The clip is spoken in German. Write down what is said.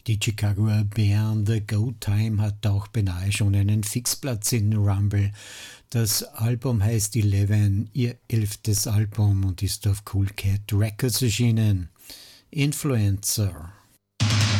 Die Chicagoer Band The Go Time hat auch beinahe schon einen Fixplatz in Rumble. Das Album heißt 11, ihr 11. Album und ist auf Cool Cat Records erschienen. Influencer.